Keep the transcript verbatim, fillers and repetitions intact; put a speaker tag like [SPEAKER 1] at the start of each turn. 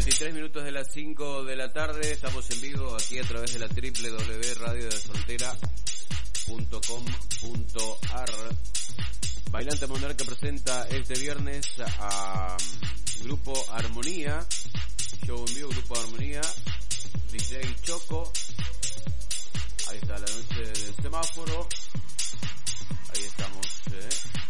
[SPEAKER 1] veintitrés minutos de las cinco de la tarde, estamos en vivo aquí a través de la doble u doble u doble u punto radio de frontera punto com punto a r. Bailante Mundial que presenta este viernes a Grupo Armonía, show en vivo, Grupo Armonía, D J Choco, ahí está la noche del semáforo, ahí estamos, eh.